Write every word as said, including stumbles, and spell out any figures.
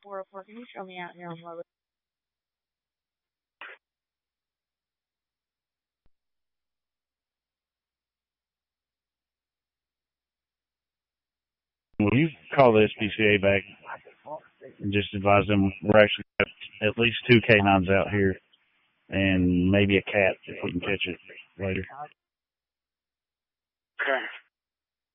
four oh four. Can you show me out here on Lower? Will you call the S P C A back and just advise them we're actually got at least two canines out here and maybe a cat if we can catch it later? Okay.